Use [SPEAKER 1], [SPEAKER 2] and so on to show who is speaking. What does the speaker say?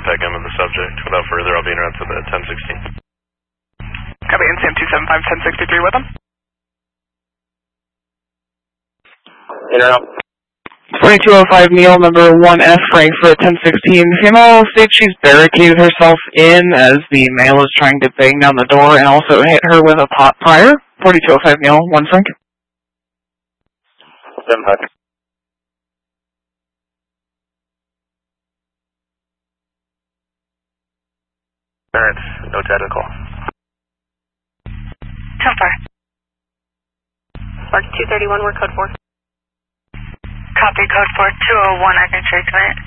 [SPEAKER 1] contact him with the subject. Without further, I'll be en route to the 1016.
[SPEAKER 2] Copy, NCM 275 1063 with him.
[SPEAKER 1] In or out?
[SPEAKER 2] 2205 Neil, number 1F, Frankfurt 1016. Female states she's barricaded herself in as the male is trying to bang down the door and also hit her with a pot prior. 4205 Neil, 1 Frank.
[SPEAKER 1] 75. Parents, no technical.
[SPEAKER 3] 10-4. Mark 231, we're code 4. Copy, code 4, 201, I can trace it.